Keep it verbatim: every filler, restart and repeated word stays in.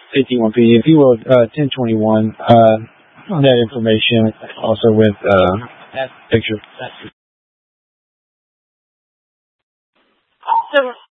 fifty-one P. If you will, uh, ten twenty-one, uh, that information also with, uh, picture. So